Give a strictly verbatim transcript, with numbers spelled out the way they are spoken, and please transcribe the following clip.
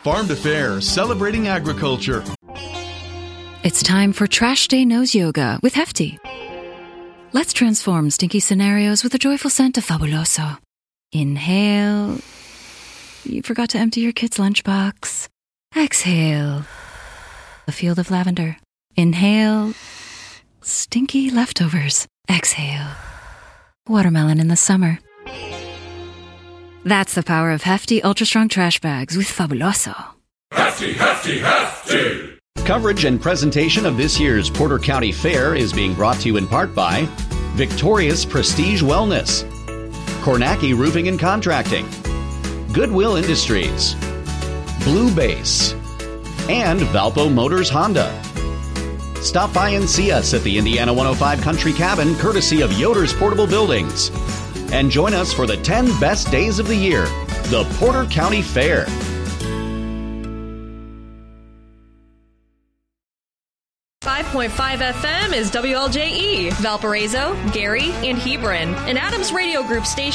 Farm to Fair, celebrating agriculture. It's time for Trash Day Nose Yoga with Hefty. Let's transform stinky scenarios with a joyful scent of Fabuloso. Inhale. You forgot to empty your kid's lunchbox. Exhale. A field of lavender. Inhale. Stinky leftovers. Exhale. Watermelon in the summer. That's the power of Hefty Ultra Strong Trash Bags with Fabuloso. Hefty, Hefty, Hefty! Coverage and presentation of this year's Porter County Fair is being brought to you in part by Victoria's Prestige Wellness, Kornacki Roofing and Contracting, Goodwill Industries, Blue Base, and Valpo Motors Honda. Stop by and see us at the Indiana one oh five Country Cabin, courtesy of Yoder's Portable Buildings. And join us for the ten best days of the year, the Porter County Fair. five point five F M is W L J E, Valparaiso, Gary, and Hebron, an Adams Radio Group station.